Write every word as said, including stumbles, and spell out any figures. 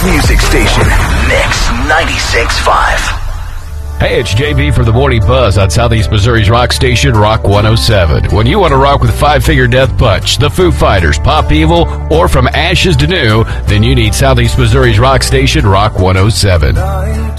music station, Mix ninety-six point five. Hey, it's J B from the Morning Buzz on Southeast Missouri's rock station, Rock one oh seven. When you want to rock with Five Finger Death Punch, the Foo Fighters, Pop Evil, or From Ashes to New, then you need Southeast Missouri's rock station, Rock one oh seven.